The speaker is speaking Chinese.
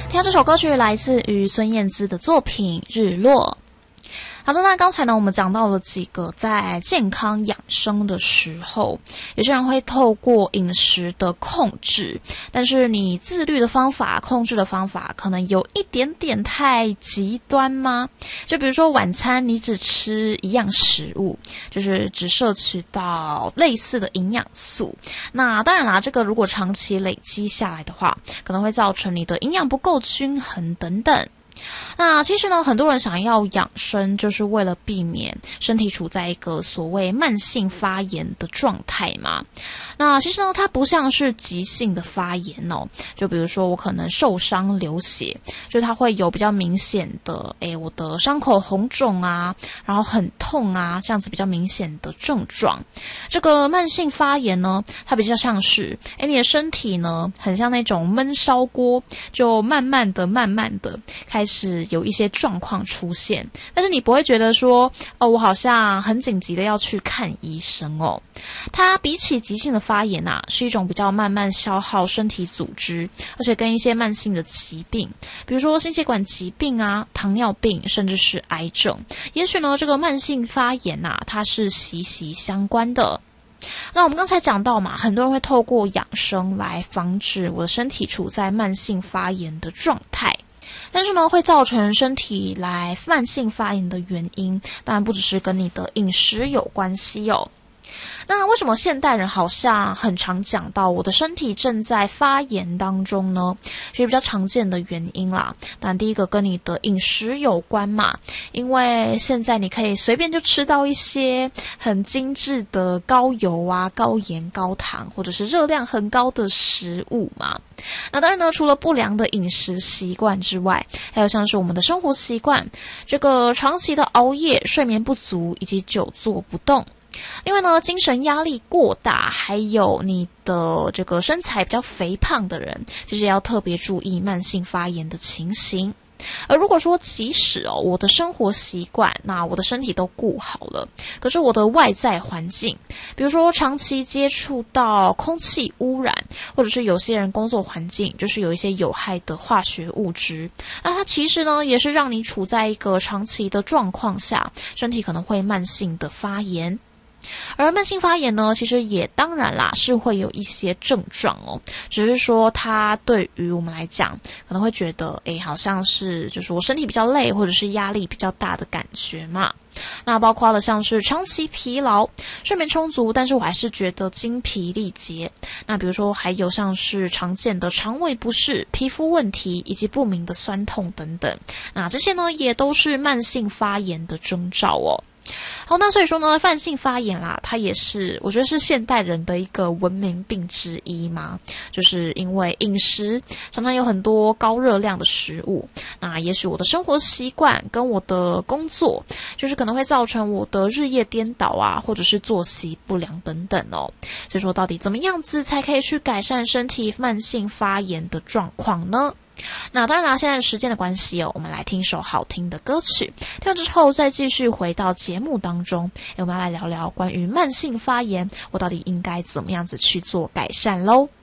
听到这首歌曲来自于孙燕姿的作品《日落》。好的，那刚才呢，我们讲到了几个在健康养生的时候，有些人会透过饮食的控制，但是你自律的方法、控制的方法，可能有一点点太极端吗？就比如说晚餐你只吃一样食物，就是只摄取到类似的营养素。那当然啦，这个如果长期累积下来的话，可能会造成你的营养不够均衡等等。那其实呢，很多人想要养生，就是为了避免身体处在一个所谓慢性发炎的状态嘛。那其实呢，它不像是急性的发炎哦，就比如说我可能受伤流血，就它会有比较明显的，我的伤口红肿啊，然后很痛啊，这样子比较明显的症状。这个慢性发炎呢，它比较像是，你的身体呢，很像那种焖烧锅，就慢慢的开始有一些状况出现，但是你不会觉得说，我好像很紧急的要去看医生哦。它比起急性的发炎啊，是一种比较慢慢消耗身体组织，而且跟一些慢性的疾病，比如说心血管疾病啊、糖尿病，甚至是癌症。也许呢，这个慢性发炎啊，它是息息相关的。那我们刚才讲到嘛，很多人会透过养生来防止我的身体处在慢性发炎的状态。但是呢，会造成身体来慢性发炎的原因，当然不只是跟你的饮食有关系哦。那为什么现代人好像很常讲到我的身体正在发炎当中呢？其实比较常见的原因啦，当然第一个跟你的饮食有关嘛，因为现在你可以随便就吃到一些很精致的高油啊、高盐、高糖，或者是热量很高的食物嘛。那当然呢，除了不良的饮食习惯之外，还有像是我们的生活习惯，这个长期的熬夜、睡眠不足以及久坐不动。另外呢，精神压力过大，还有你的这个身材比较肥胖的人，就是要特别注意慢性发炎的情形。而如果说即使我的生活习惯，那我的身体都顾好了，可是我的外在环境，比如说长期接触到空气污染，或者是有些人工作环境就是有一些有害的化学物质，那它其实呢也是让你处在一个长期的状况下，身体可能会慢性的发炎。而慢性发炎呢，其实也当然啦是会有一些症状哦，只是说它对于我们来讲可能会觉得好像是就是我身体比较累，或者是压力比较大的感觉嘛。那包括了像是长期疲劳、睡眠充足，但是我还是觉得精疲力竭。那比如说还有像是常见的肠胃不适、皮肤问题以及不明的酸痛等等，那这些呢也都是慢性发炎的征兆哦。好，那所以说呢，慢性发炎啦，它也是我觉得是现代人的一个文明病之一嘛，就是因为饮食常常有很多高热量的食物，那也许我的生活习惯跟我的工作，就是可能会造成我的日夜颠倒啊，或者是作息不良等等哦。所以说到底怎么样子才可以去改善身体慢性发炎的状况呢？那当然啦，现在时间的关系我们来听首好听的歌曲，听完之后再继续回到节目当中，我们要来聊聊关于慢性发炎，我到底应该怎么样子去做改善咯。